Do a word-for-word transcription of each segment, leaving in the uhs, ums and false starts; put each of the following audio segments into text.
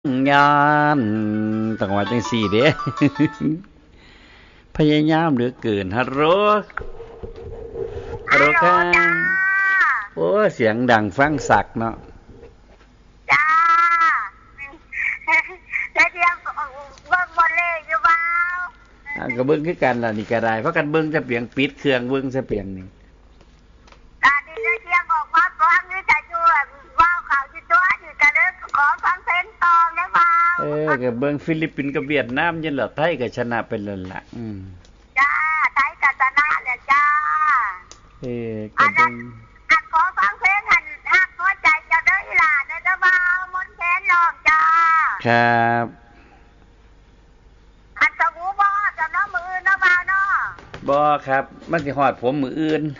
ยานต้องว่าจังสี่เด้พยายามเหลือเกินฮัลโหลฮัลโหลค่ะโอ้เสียงดังฟังสักเนาะจ้าแล้วเดี๋ยวเบิ่งบ่เลยอยู่บ่าวอ่าก็เบิ่งคือกันล่ะนี่ก็ได้เพราะกันเบิ่งซะเปียงปิดเครื่องเบิ่งซะเปียงนี่ตาดีแล้วเดี๋ยวออกมาฟังนี่ถ้าอยู่ว้าวเขาอยู่ตัวอยู่ก็เลยขอฟังเพลงต่อได้บ่าวเออก็เบิ่งฟิลิปปินส์กับเวียดนามยันล่ะไทยก็ชนะไปแล้วล่ะอืมจ้าไทยก็ชนะแล้วจ้าเออก็เบิ่งอันขอฟังเพลงอันฮักหัวใจเจ้าเด้ออีหล่าเด้อบ่าวมนต์แคนร้องจ้าครับอันสวูบ่จะน้อมือเนาะบ่าวเนาะบ่ครับมันสิฮอดผมมื้ออื่น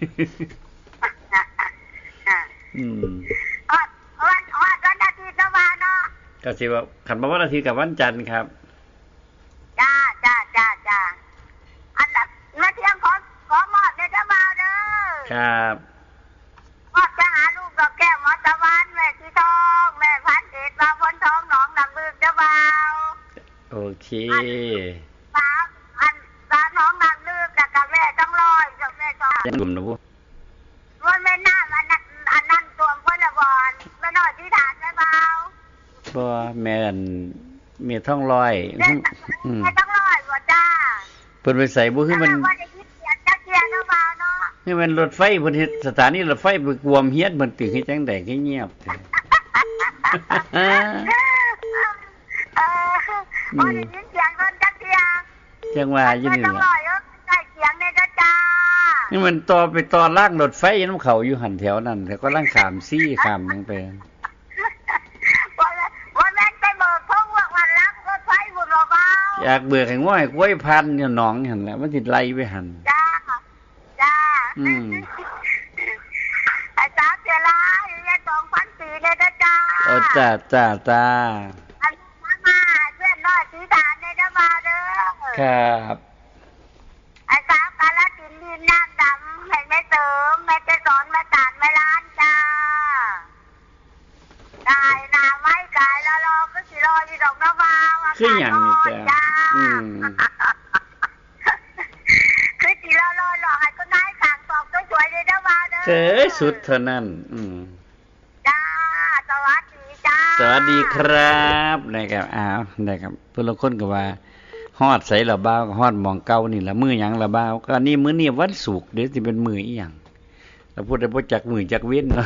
อืมวันวันวันอาทิตย์เนาะบ่าวเนาะก็สิว่าคันบ่วันอาทิตย์กับวันจันทร์ครับจ้าจ้าจ้าจ้าอันละมาเที่ยงขอขอมอบเด้อบ่าวเด้อครับมอบจะหาลูกดอกแก้วมอตะวันแม่สีทองแม่พันเดชบ่าวพ้นทองหนองดังบึกเด้อบ่าวโอเคบ่าวอันบ่าวน้องดังลึกกับกับแม่ต้องรอยกับแม่ก็ยังดุมนะบ่วันแม่น้าอันนั้นอันนั้นตัวเพิ่นละบ่อนแม่น้อยที่ฐานแม่บ่าวบ่แม่นแม่ท้องลอยอืมแม่ต้องรอยบ่จ้าเพิ่นไปใส่บ่คือมันว่าได้ยินเสียงจักเที่ยเนาะบ่าวเนาะนี่มันรถไฟเพิ่นเฮ็ดสถานีรถไฟไปกวมเฮียนเพิ่นตึกให้จังได๋คือเงียบแท้เออบ่ได้ยินเสียงเพิ่นจักเที่ยจังว่าอยู่นี่ล่ะใกล้เสียงเนี่ยจ้านี่มันต่อไปต่อล่างรถไฟนำเขาอยู่หั่นแถวนั้นแต่ก็ลังข้ามซี่ข้ามหยังไปบ่แม่นไปเบิกทงว่าวันลังรถไฟบุญบ่บ่าวอยากเบิกให้ง่อยกล้วยพันอยู่หนองหั่นแหละมันสิไล่ไปหั่นจ้าจ้าอืมไอ้จ้าเสียหลายเรียนสองพันสี่เลยนะจ้าโอ้จ้าจ้าจ้าอันมามาเพื่อนน้อยสีฐานเนี่ยนะบ่าวเด้อครับไอ้สาวกาลสินธุ์ดินน้ำดำให้แม่เสริมแม่จะสอนแม่ตานแม่ล้านจ้ากายหน้าไม้กายแล้วรอก็สิรออยู่ดอกนะบ่าวคือหยังนี่จ้าอืมคือสิรอรอรอให้คนนายข้างสอบสวยๆเลยนะบ่าวเด้อเอ้ยสุดเท่านั้นอืมจ้าสวัสดีจ้าสวัสดีครับนะครับอ้าวนะครับเพิ่นละคนก็ว่าฮอดไสละบ่าวฮอดหม่องเก่านี่ล่ะมื้อหยังละบ่าวก็นี่มื้อนี้วันศุกร์เดี๋ยวสิเป็นมื้ออีหยังแล้วพูดได้บ่จักมื้อจักเว้นเนาะ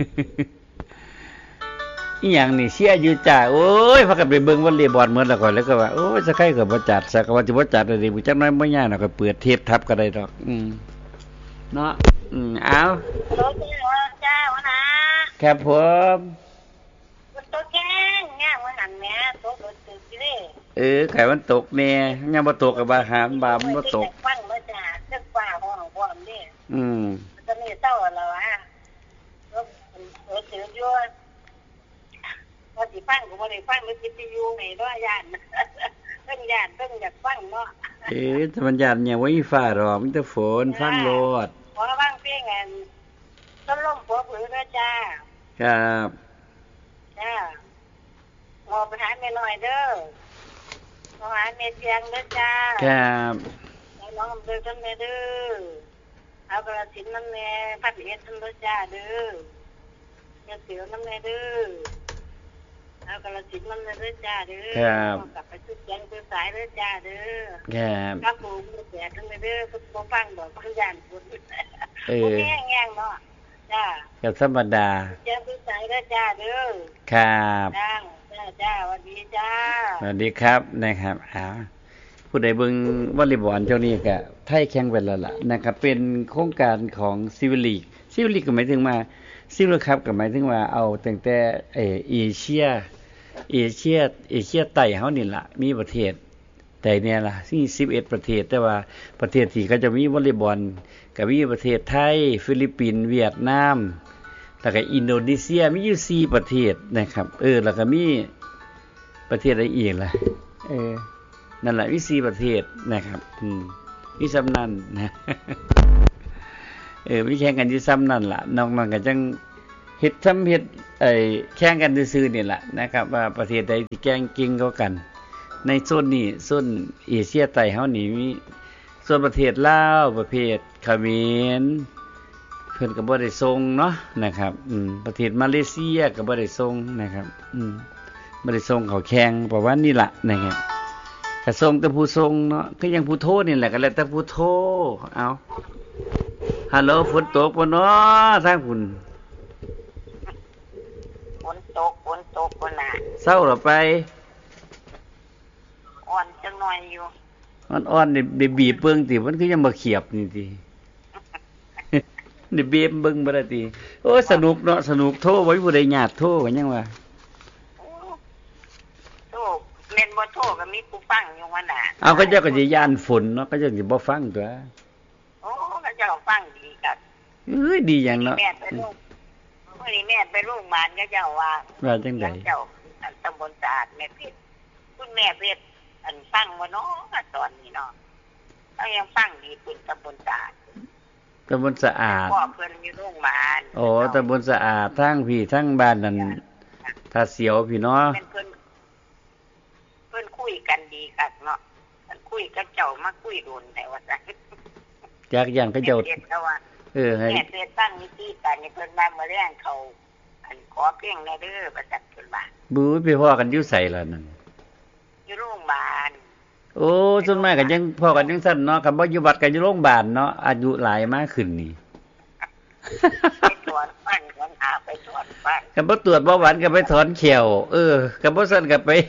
อีหยังนี่เสียอยู่จ้าโอ้ยพากันไปเบิ่งวอลเลย์บอลหมดแล้วก่อนแล้วก็ว่าโอ้ยสักใครก็บ่จัดสักว่าสิบ่จัดได้ดิจักหน่อยบ่ยากเนาะก็เปิดเทปทับก็ได้ดอกอืมเนาะอืมเอาโอเคจ้าวันน่ะครับผมมันตกแห้งแห้งวันนั้นแม่ตกบ่ตึกสิเด้เออไข่มันตกแน่ยังบ่ตกก็บ่หามบามันบ่ตกฟังบ่จ้าตึกฟ้าห้องพร้อมเด้อืมตอนนี้เช้าแล้วอ่ะรถรถถืออยู่ว่าสิฟังก็บ่ได้ฟังมันสิไปอยู่ไหนเนาะย่านเพิ่นย่านเพิ่นอยากฟังเนาะเอ๊ะแต่มันย่านเนี่ยบ่มีฟ้าดอกมีแต่ฝนฟังโลดขอฟังเพลงอันต้นลมผัวผือเด้อจ้าครับจ้าขอไปหาแม่น้อยเด้อขอหาแม่เสียงเด้อจ้าครับน้องอำเภอกันแม่เด้อเอากระสินน้ำแม่พัดเฮ็ดเด้อจ้าเด้อเฮ็ดเสียวน้ำแม่เด้อเอากระสินมันเด้อจ้าเด้อครับกลับไปทุกแกงคือสายเด้อจ้าเด้อครับครับผมแก่ทั้งเด้อบ่ฟังบ่ฟังย่านพุ่นเออแง่งๆเนาะจ้าก็ธรรมดาแกงคือสายเด้อจ้าเด้อครับจ้าจ้าจ้าสวัสดีจ้าสวัสดีครับนะครับอ้าวผู้ใดเบิ่งวอลเลย์บอลช่วงนี้ก็ไทยแข่งไปแล้วล่ะนะครับเป็นโครงการของซิวิลีกซิวิลีกก็หมายถึงว่าซิวิลครับก็หมายถึงว่าเอาตั้งแต่เอเอเชียเอเชียเอเชียใต้เฮานี่ล่ะมีประเทศแต่เนี่ยล่ะมีสิบเอ็ดประเทศแต่ว่าประเทศที่เขาจะมีวอลเลย์บอลก็มีประเทศไทยฟิลิปปินส์เวียดนามแล้วก็อินโดนีเซียมีอยู่สี่ประเทศนะครับเออแล้วก็มีประเทศอะไรอีกล่ะเออนั่นแหละมีสี่ประเทศนะครับอืมมีซ้ำนั้นนะเออมีแข่งกันอยู่ซ้ำนั่นล่ะนอกนั้นก็จังเฮ็ดซ้ำเฮ็ดไอ้แข่งกันซื่อๆนี่แหละนะครับว่าประเทศใดที่แข่งเก่งกว่ากันในโซนนี้โซนเอเชียใต้เฮานี่มีส่วนประเทศลาวประเภทเขมรเพิ่นก็บ่ได้ส่งเนาะนะครับอืมประเทศมาเลเซียก็บ่ได้ส่งนะครับอืมบ่ได้ส่งเขาแข่งประมาณนี้ล่ะนะครับถ้าส่งแต่ผู้ส่งเนาะก็ยังผู้โทนี่แหละก็แล้วแต่ผู้โทเอาฮัลโหลฝนตกบ่เนาะทางพุ่นฝนตกฝนตกบ่น่ะเช้าแล้วไปอ่อนจังหน่อยอยู่อ่อนๆนี่ได้บีบเบิ่งติมันคือยังบ่เขียบนี่ตินี่บีบเบิ่งบ่ได้ติโอ้สนุกเนาะสนุกโทรบ่มีผู้ใดญาติโทรก็ยังว่าโทรแม่นบ่โทรก็มีผู้ฟังอยู่ว่าน่ะเอาก็เจ้าก็สิย้านฝนเนาะก็เจ้าสิบ่ฟังตัวโอ้ก็เจ้าฟังดีครับเอ้ยดีหยังเนาะแม่ไปโรงมื้อนี้แม่ไปโรงพยาบาลก็เจ้าว่าว่าจังได๋เจ้าอันตำบลสะอาดแม่เพชรคุณแม่เพชรอันฟังบ่เนาะตอนนี้เนาะเอายังฟังดีคุณตำบลสะอาดตำบลสะอาดพ่อเพิ่นอยู่โรงพยาบาลโอ้ตำบลสะอาดทางพี่ทางบ้านนั่นถ้าเสียวพี่เนาะเพิ่นเพิ่นคุยกันดีคักเนาะเพิ่นคุยกับเจ้ามาคุยโดนได้ว่าซั่นจากอย่างเขาเจ้าเออให้แม่เพิ่นตั้งวิธีการนี่เพิ่นมามื้อแรงเขาอันขอเพียงแน่เด้อว่าซั่นเพิ่นว่าบู้ไปพ้อกันอยู่ไสล่ะนั่นอยู่โรงพยาบาลโอ้ส่วนมากก็ยังพ้อกันจังซั่นเนาะก็บ่อยู่วัดก็อยู่โรงพยาบาลเนาะอายุหลายมาขึ้นนี่ไปตรวจฟันก่อนหาไปตรวจฟันก็บ่ตรวจเบาหวานก็ไปถอนแขวเออก็บ่ซั่นก็ไป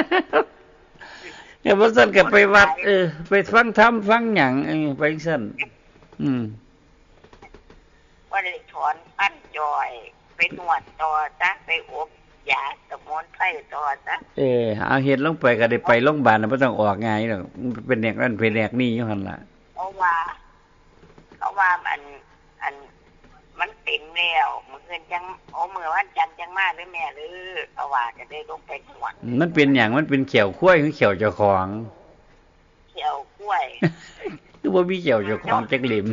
ก็บ่ซั่นก็ไปวัดเออไปฟังธรรมฟังหยังเออไปจังซั่นอืมว่าได้ถอนฟันจอยไปนวดต่อซะไปอบยาสมุนไพรต่อซะเออเอาเฮ็ดลงไปก็ได้ไปโรงพยาบาลบ่ต้องออกง่ายดอกเป็นแนกนั้นเป็นแนกนี้อยู่หั่นล่ะเพราะว่าเขาว่ามันอันมันเต็มแล้วมื้ออื่นจังโอ้มื้อวันจันทร์จังมาเด้อแม่เด้อเขาว่าจะได้ลงไปนวดมันเป็นหยังมันเป็นเขียวข้วยหรือเขียวเจ้าของเขียวกล้วยคือบ่มีเขียวเจ้าของจักหลิม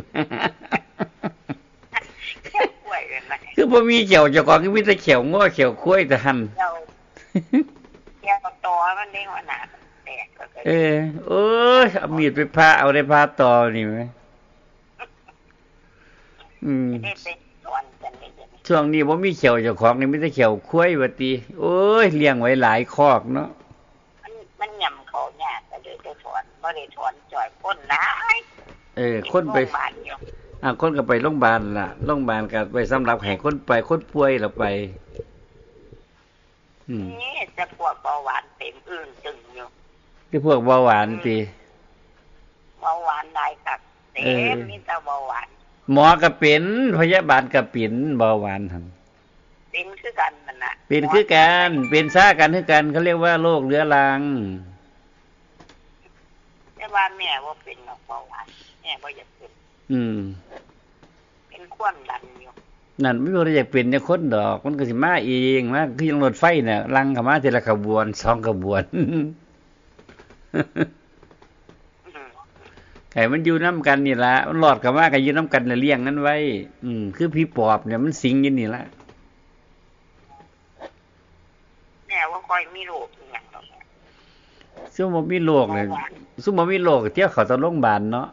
คือบ่มีเขียวเจ้าของคือมีแต่เขียวง้อเขียวข้วยแต่หั่นเขียวตอมันได้หัวหน้าแตกก็เออโอ้ยเอามีดไปพาเอาได้พาตอนี่มั้ยอืมช่วงนี้บ่มีเขียวเจ้าของนี่มีแต่เขียวข้วยว่าติโอ้ยเลี้ยงไว้หลายคอกเนาะมันมันย่ำเขายากก็เลยได้ถอนบ่ได้ถอนจ่อยคนหลายเออคนไปอ่าคนก็ไปโรงพยาบาลล่ะโรงพยาบาลก็ไว้สำหรับให้คนไปคนป่วยแล้วไปอืมนี่จะพวกเบาหวานเต็มอื่นตึงอยู่ที่พวกเบาหวานติเบาหวานได้คักเต็มมีแต่เบาหวานหมอก็เป็นพยาบาลก็เป็นเบาหวานหั่นเป็นคือกันนั่นน่ะเป็นคือกันเป็นซ่ากันคือกันเขาเรียกว่าโรคเรื้อรังแต่ว่าแม่บ่เป็นหรอกเบาหวานแม่บ่อยากเป็นอืมเป็นความดันอยู่นั่นไม่บ่ได้อยากเป็นจังคนดอกมันก็สิมาเองมาคือจังรถไฟน่ะลังเข้ามาทีละขบวนสองขบวนไอ้มันอยู่นำกันนี่ล่ะมันหลอดเข้ามาก็อยู่นำกันน่ะเลี้ยงนั้นไว้อืมคือผีปอบเนี่ยมันสิงอยู่นี่ล่ะแม่ว่าค่อยมีโรคอีหยังดอกซุบ่มีโรคเลยซุบ่มีโรคเที่ยวเข้าตโรงพยาบาลเนาะ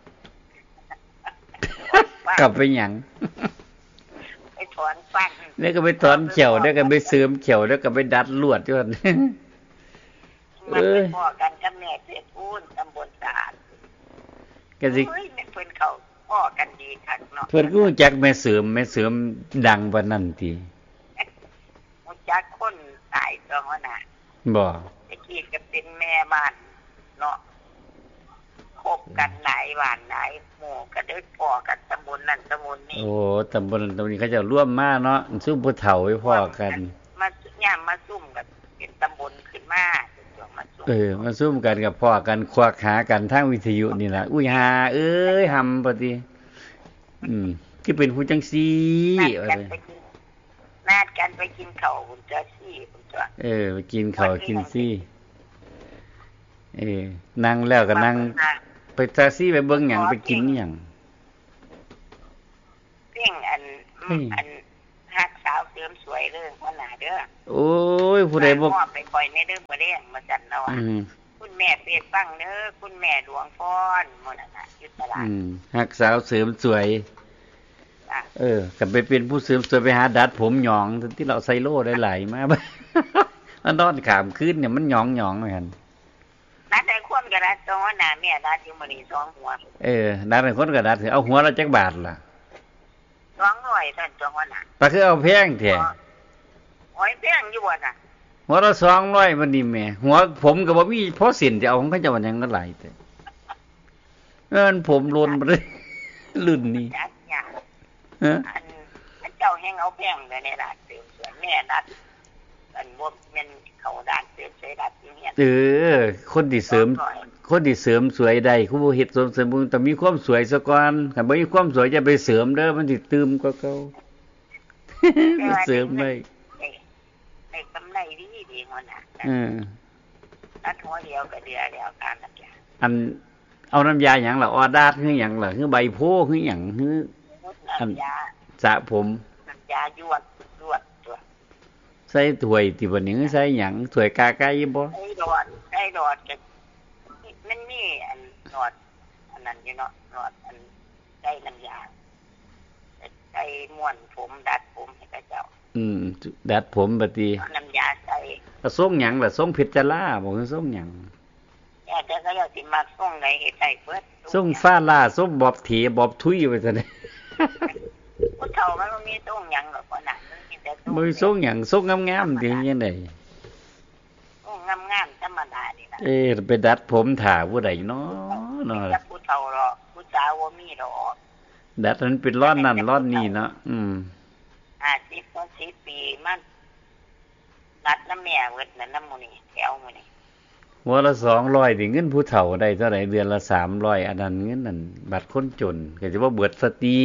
กลับไปหยังไปถอนฟันแล้วก็ไปถอนเขียวแล้วก็ไปเสริมเขียวแล้วก็ไปดัดลวดอยู่นั่นมันไปพ้อกันกับแม่เพชรพูนตำบลสะอาดก็สิเฮ้ยเพิ่นเข้าพ้อกันดีคักเนาะเพิ่นก็รู้จักแม่เสริมแม่เสริมดังปานนั้นติรู้จักคนตายตรงนั้นน่ะบ่ตะกี้ก็เป็นแม่บ้านเนาะคบกันหลายบ้านหลายหมู่ก็ได้พ้อกันตำบลนั้นตำบลนี้โอ้ตำบลนั้นตำบลนี้เขาจะร่วมมาเนาะซุ่มผู้เฒ่าไว้พ้อกันมาย่ามมาซุ่มกันเป็นตำบลขึ้นมาเออมาซุ่มกันกับพ่อกันควักหากันทางวิทยุนี่ล่ะอุ้ยหาเอ้ยหำปะติอืมคือเป็นผู้จังซี่ว่าซั่นนัดกันไปกินข้าวบุญจักซี่บุญจักเออไปกินข้าวกินซี่เออนั่งแล้วก็นั่งไปแท็กซี่ไปเบิ่งหยังไปกินหยังเพียงอันอันฮักสาวเรื่องหัวหน้าเด้อโอ้ยผู้ใดบ่ไปปล่อยในเด้อบ่ได้มาจันเนาะคุณแม่เปดฟังเด้อคุณแม่หลวงพรมื้อนั้นน่ะอยู่ตลาดอืมฮักสาวเสริมสวยเออก็ไปเป็นผู้เสริมสวยไปหาดัดผมหยองที่เราใส่โล่ได้หลายมามันนอนขามคืนเนี่ยมันหยองๆเหมือนกันดัดได้คนก็ดัดสองหัวหน้าแม่ดัดอยู่มื้อนี้สองหัวเออดัดได้คนก็ดัดเอาหัวละจักบาทล่ะสองร้อยท่านสองหัวหน้าแต่คือเอาแพงแท้โอ้ยแพงอยู่บ่น่ะหัวละสองร้อยมันนี่แม่หัวผมก็บ่มีพอสินจะเอาของเขาจะว่าหยังก็หลายแต่เอิ้นผมโลนบ่ได้รุ่นนี้ฮะอันเจ้าแฮงเอาแพงได้ในร้านเสริมสวยแม่ดัดอันบ่แม่นเขาด้านเสริมสวยดัดอยู่เนี่ยเออคนที่เสริมคนที่เสริมสวยได้ผู้บ่เฮ็ดเสริมเสริมต้องมีความสวยซะก่อนถ้าบ่มีความสวยจะไปเสริมเด้อมันสิตื่มกว่าเก่าเสริมได้ได้กำไรดีๆหั่นน่ะเออตัดหัวเดียวก็เดือแล้วการตัดยาอันเอาน้ำยาหยังล่ะออดาดคือหยังล่ะคือใบโพคือหยังคืออันสระผมน้ำยายวดยวดตัวใส่ถ้วยที่บ่นี่ใส่หยังถ้วยกาไก่บ่ใส่ดอดใส่ดอดก็มันมีอันดอดอันนั้นอยู่เนาะดอดอันใส่น้ำยาใส่ม้วนผมดัดผมให้กับเจ้าอืมดัดผมบัดนี้น้ำยาใส่แล้วทรงหยังล่ะทรงเพชรจราบ่คือทรงหยังแย่แต่ก็อยากสิมาส่งไหนเฮ็ดได้เบิดส่งฟ้าล่าส่งบอบเถบอบทุยไปซั่นผู้เฒ่ามันบ่มีส่งหยังหรอกพ่อน่ะมันมีแต่ส่งบ่ส่งหยังส่งงามๆดิจังได๋ส่งงามๆธรรมดานี่ล่ะเอ๊ะไปดัดผมท่าผู้ใดเนาะเนาะผู้เฒ่าหรอกผู้สาวบ่มีดอกดัดมันเป็นร้อนนั่นร้อนนี่เนาะอืมห้าสิบ หกสิบปีมันดัดน้ำแม่เบิดนั่นน้ำหมู่นี่แถวหมู่นี่หัวละสองร้อยดิเงินผู้เฒ่าได้เท่าไหร่เดือนละสามร้อยอันนั้นเงินนั่นบัตรคนจนก็สิบ่เบิดสติ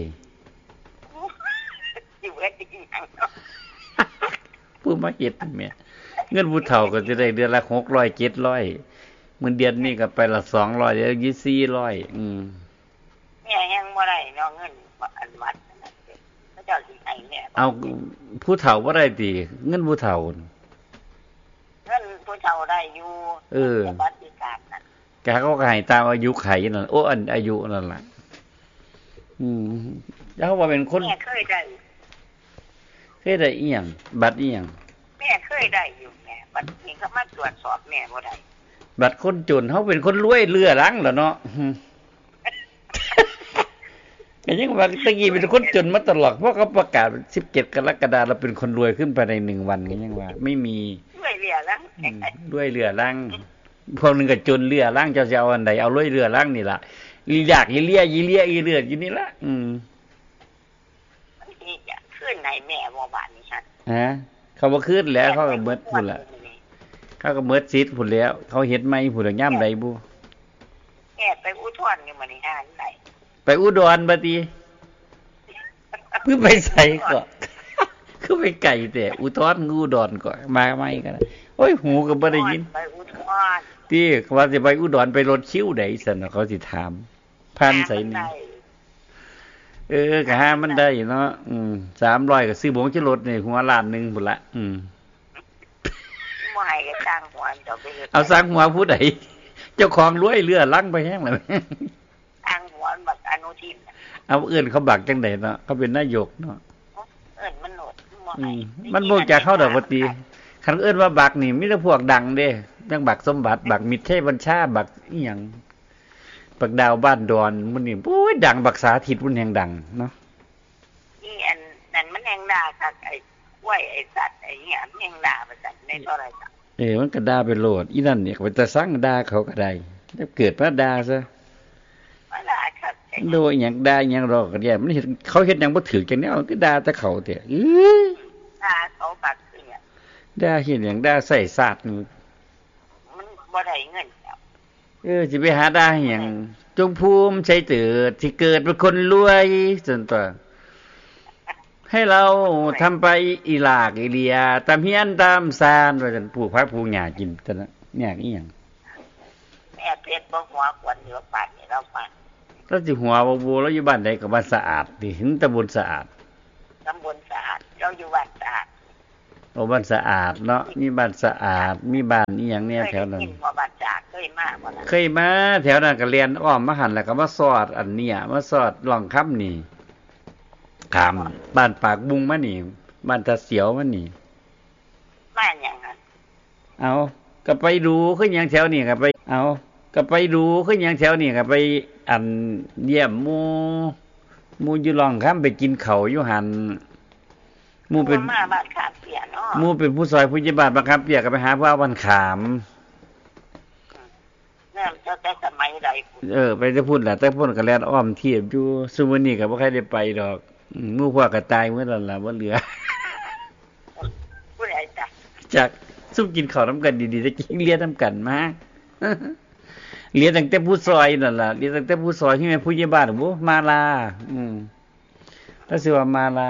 สิเบิดอีหยังเนาะผู้มาเฮ็ดแม่เงินผู้เฒ่าก็สิได้เดือนละหกร้อย เจ็ดร้อยมื้อเดือนนี้ก็ไปละสองร้อยเดี๋ยวยี่สิบสี่ร้อยอืมแม่ยังบ่ได้เนาะเงินอันวัดนั่นน่ะเขาเจ้าสิให้แม่เอาผู้เฒ่าบ่ได้ติเงินผู้เฒ่าเงินผู้เฒ่าได้อยู่เออบัตรพิการนั่นแกเขาก็ให้ตามอายุไขนั่นโอ้อันอายุนั่นล่ะอืมแล้วว่าเป็นคนแม่เคยได้เคยได้อีหยังบัตรอีหยังแม่เคยได้อยู่แม่บัตรนี้เขามาตรวจสอบแม่บ่ได้บัตรคนจนเฮาเป็นคนรวยเรือรังล่ะเนาะก็ยังว่าตะกี้เป็นคนจนมาตลอดเพราะเขาประกาศสิบเจ็ดกรกฎาคมเราเป็นคนรวยขึ้นภายในหนึ่งวันก็ยังว่าไม่มีรวยเรือรังด้วยเรือรังพวกนึงก็จนเรือรังเจ้าจะเอาอันใดเอารวยเรือรังนี่ล่ะลีอยากอีเลียอีเลียอีเลือดอยู่นี่ล่ะอืมมันสิจะขึ้นในแม่บ่บาดนี้ซั่นฮะเขาบ่ขึ้นแล้วเขาก็เบิดพุ่นล่ะเขาก็เบิดซิดพุ่นแล้วเขาเฮ็ดใหม่พุ่นละย่ำใดบ่แม่ไปอุทธรณ์อยู่มื้อนี้หาอันใดไปอุดรบัดนี้เพิ่นไปไสก็คือไปไกลแต่อุทรงูดอนก็มาใหม่ก็โอ้ยหูก็บ่ได้ยินไปอุทธรณ์ติว่าสิไปอุดรไปรถคิวใดซั่นเขาสิถามพันไสนี่เออก็หามันได้เนาะอืมสามร้อยก็ซื้อผงชูรสนี่หัวล้านนึงพุ่นละอืมบ่ให้ก็สร้างหัวเจ้าไปเฮ็ดเอาสร้างหัวผู้ใดเจ้าของรวยเรือลังไปแฮงแล้วสร้างหัวบักอนุทินเอาเอิ้นเขาบักจังได๋เนาะเขาเป็นนายกเนาะเอิ้นมันโหดบ่ให้มันบ่จักเข้าดอกบ่ติคันเอิ้นว่าบักนี่มีแต่พวกดังเด้จังบักสมบัติบักมิตรชัยบัญชาบักอีหยังบักดาวบ้านดอนมื้อนี้โอ้ยดังบักสาธิตมันแห่งดังเนาะอีอันนั่นมันแห่งด่าคักไอ้กล้วยไอ้สัตว์ไอ้หยังแห่งด่าว่าซั่นในโทรศัพท์เอ้มันก็ด่าไปโลดอีนั่นเนี่ยก็ไปแต่สั่งด่าเขาก็ได้ถ้าเกิดมาด่าซะว่าด่าคักโดยหยังด่าหยังรอก็ได้มันเฮ็ดเขาเฮ็ดหยังบ่ถูกจังแนวก็ด่าแต่เขาแท้เอ้ยด่าเขาบักคือหยังด่าเฮ็ดหยังด่าใส่ศาสตร์นี่มันบ่ได้เงินเออสิไปหาด่าหยังจงภูมิใจเถิดที่เกิดเป็นคนรวยซั่นตัวให้เราทำไปอีหลากอีเลียตามเฮียนตามซานว่าซั่นปลูกผักปลูกหญ้ากินซั่นน่ะเนี่ยอีหยังแม่เพชรบ่หัวกวนอยู่ปานนี้เราฟังเราสิหัวบ่บ่เราอยู่บ้านใดก็บ้านสะอาดดิถึงตำบลสะอาดตำบลสะอาดเราอยู่บ้านสะอาดโอ้บ้านสะอาดเนาะมีบ้านสะอาดมีบ้านอีหยังแน่แถวนั้นเคยบ่บ้านจากเคยมาบ่ล่ะเคยมาแถวนั้นก็เรียนอ้อมมาหันแล้วก็มาสอดอันเนี้ยมาสอดหล่องค่ำนี่ขามบ้านปากบุงมานี่บ้านตาเสียวมานี่บ้านหยังหั่นเอาก็ไปดูคือหยังแถวนี้ก็ไปเอาก็ไปดูคือหยังแถวนี้ก็ไปอันเยี่ยมหมู่หมู่อยู่หล่องค่ำไปกินข้าวอยู่หันหมู่เป็นมาบ้านขามเปียเนาะหมู่เป็นผู้ซอยผู้ใหญ่บ้านบังคับเปียก็ไปหาพระวันขามเนี่ยจะแต่สมัยใดเออไปจะพูดล่ะแต่พูดก็แล่นอ้อมเทียบอยู่ซุมื้อนี้ก็บ่ใครได้ไปดอกหมู่พวกก็ตายหมดแล้วล่ะบ่เหลือผู้ใดจ้ะจักซุมกินข้าวนำกันดีๆจะกินเลียนนำกันมาเลียนตั้งแต่ผู้ซอยนั่นล่ะเลียนตั้งแต่ผู้ซอยที่แม่ผู้ใหญ่บ้านบ่มาลาอืมถ้าสิว่ามาลา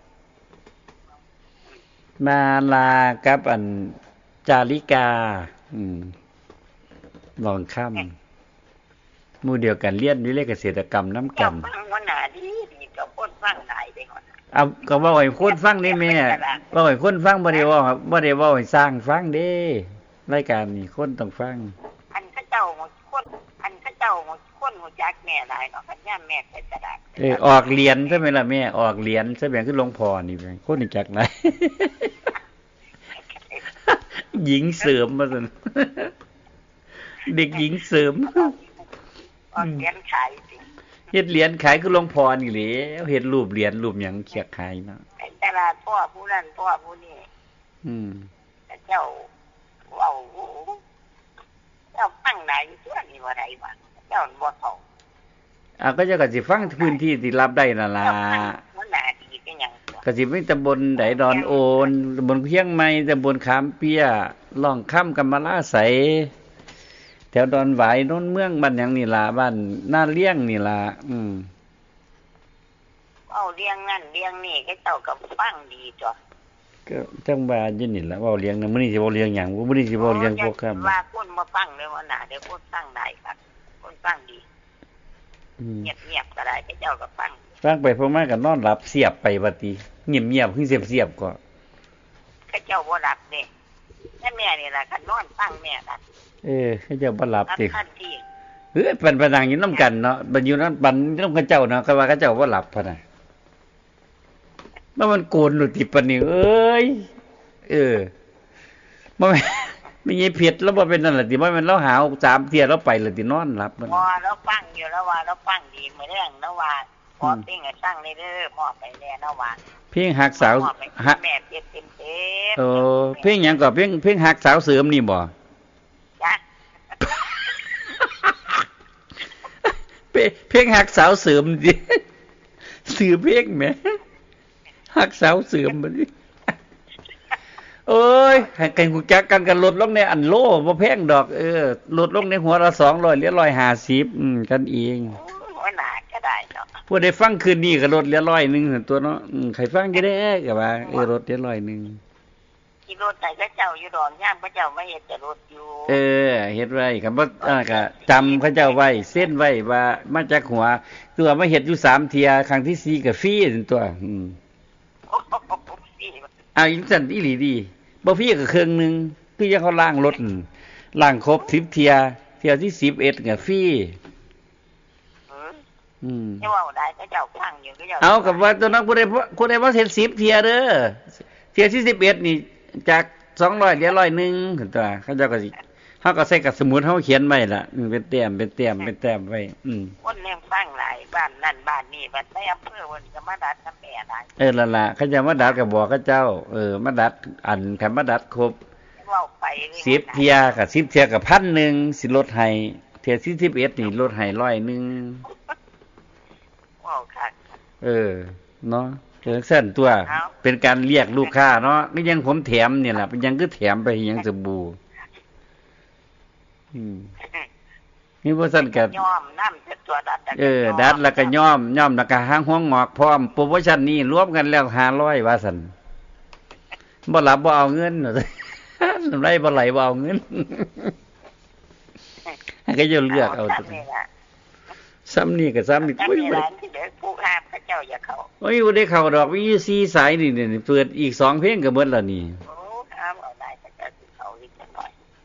มาลากับอันจาริกาอืมลองค่ำหมู่เดียวกันเรียนวิเลยเกษตรกรรมนำกันฟังว่าหน้าดีดีก็คนฟังได้เด้ก่อนเอาก็เว้าให้คนฟังนี่แม่เว้าให้คนฟังบ่ได้เว้าบ่ได้เว้าให้สร้างฟังเด้รายการนี้คนต้องฟังอันเขาเจ้าคนอันเขาเจ้าคนฮู้จักแม่หลายเนาะคันย่ามแม่ไปตลาดเออออกเหรียญใช่มั้ยล่ะแม่ออกเหรียญซะแบบคือหลวงพ่อนี่คนรู้จักไหนหญิงเสริมว่าซั่นเด็กหญิงเสริมออกเหรียญขายสิเฮ็ดเหรียญขายคือหลวงพ่อนี่แหละเฮ็ดรูปเหรียญรูปหยังเขียกขายเนาะไปตลาดพ่อผู้นั้นพ่อผู้นี้อืมเจ้าเว้าเจ้าฟังได้อยู่ตัวนี้บ่ได้ว่าเจ้าบ่เข้าอ่ะก็จะก็สิฟังพื้นที่ที่รับได้นั่นล่ะมันน่าดีเป็นหยังก็สิมีตำบลไดดอนโอนตำบลเพียงใหม่ตำบลขามเปียล่องค่ำกำมะลาไสแถวดอนหวายโน้นเมืองบ้านหยังนี่ล่ะบ้านนาเลี้ยงนี่ล่ะอืมเอาเลี้ยงนั่นเลี้ยงนี่ก็เจ้าก็ฟังดีจ้ะก็จังว่าอยู่นี่ล่ะเว้าเลี้ยงนำมื้อนี้สิเว้าเลี้ยงหยังมื้อนี้สิเว้าเลี้ยงพวกครับว่าคนบ่ฟังเลยว่าน่ะเดี๋ยวคนฟังได้ครับคนฟังดีอืมเงียบๆก็ได้เจ้าก็ฟังฟังไปพอมาก็นอนหลับเสียบไปบัดนี้เงียบๆคือเสียบๆก็เขาเจ้าบ่หลับเด้แต่แม่นี่ล่ะคันนอนฟังแม่ล่ะเออเขาเจ้าบ่หลับติเฮ้ยเป็นประดังอยู่นำกันเนาะบัดอยู่นั้นบัดนำเขาเจ้าเนาะก็ว่าเขาเจ้าบ่หลับพุ่นน่ะมันโกนหลุดติปานนี้เอ้ยเออบ่แม่นมีไอ้เพชรแล้วบ่เป็นนั่นล่ะติบ่แม่นเราหาวสามเที่ยเราไปแล้วตินอนหลับมันบ่เราฟังอยู่แล้วว่าเราฟังดีมื้อแรงแล้วว่าพอเพลงให้ฟังได้เด้อมอบไปแล้วแล้วว่าเพลงฮักสาวฮักแม่เต็มๆโอ้เพลงหยังก็เพลงเพลงฮักสาวเสริมนี่บ่จ้ะเพลงฮักสาวเสริมดิชื่อเพลงแหมฮักสาวเสริมบัดนี้โอ้ยให้กันฮู้จักกันกันลดลงในอันโลบ่แพงดอกเออลดลงในหัวละสองร้อยเหลือหนึ่งร้อยห้าสิบอืมกันเองหัวหน้าก็ได้เนาะผู้ใดฟังคืนนี้ก็ลดเหลือร้อยหนึ่งซั่นตัวเนาะอืมใครฟังก็ได้ก็ว่าเออลดเหลือร้อยหนึ่งขี่รถได้ก็เจ้าอยู่ดอนย่ามพระเจ้ามาเฮ็ดแต่รถอยู่เออเฮ็ดไว้ก็บ่อ่าก็จำเขาเจ้าไว้เส้นไว้ว่ามาจากหัวตัวมาเฮ็ดอยู่สามเที่ยครั้งที่สี่ก็ฟรีซั่นตัวอืมอ้าวอีซั่นอีหลีดีบ่ฟรีก็ครึ่งนึงคือยังเขาล้างรถล้างครบสิบเที่ยเที่ยที่สิบเอ็ดก็ฟรีอืมจะเว้าได้ก็เจ้าฟังอยู่ก็เจ้าเอาก็ว่าตัวนั้นผู้ใดผู้ใดบ่เฮ็ดสิบเที่ยเด้อเที่ยที่สิบเอ็ดนี่จากสองร้อยเหลือร้อยหนึ่งซั่นตัวเขาเจ้าก็สิเฮาก็ใส่กับสมุดเฮาเขียนไว้ล่ะอืมเป็นแต้มเป็นแต้มเป็นแต้มไว้อืมคนแนมฟังหลายบ้านนั่นบ้านนี้บ้านในอำเภอเพิ่นก็มาดัดนำแม่ได้เออนั่นล่ะเขาจะมาดัดก็บอกเขาเจ้าเออมาดัดอันคันมาดัดครบเว้าไปสิบเที่ยก็สิบเที่ยก็ หนึ่งพัน สิลดให้เที่ยที่สิบเอ็ดนี่ลดให้ร้อยหนึ่งว้าวคักเออเนาะเออซั่นตัวเป็นการเรียกลูกค้าเนาะนี่ยังผมแถมนี่ล่ะเป็นยังคือแถมไปยังสบู่อืมนี่บ่ซั่นก็ย้อมน้ำจะตัวดัดเออดัดแล้วก็ย้อมย้อมแล้วก็หางหัวงอกพร้อมโปรโมชั่นนี้รวมกันแล้วห้าร้อยว่าซั่นบ่หลับบ่เอาเงินน้ำไรบ่ไหลบ่เอาเงินให้ก็จะเลือกเอาตัวซ้ำนี่ก็ซ้ำนี่โอ้ยบ่ได้ที่เด็กผู้ห้ามพระเจ้าอย่าเข้าโอ้ยบ่ได้เข้าดอกมีอยู่สี่สายนี่ๆเปิดอีกสองเพลงก็หมดแล้วนี่โอ้